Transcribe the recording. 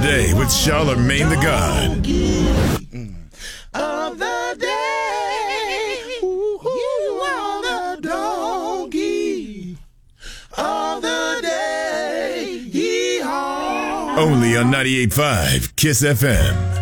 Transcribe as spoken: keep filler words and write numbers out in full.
day with Charlamagne the God. Of the day, you are the donkey of the day. Yee-haw. Only on ninety-eight point five Kiss F M.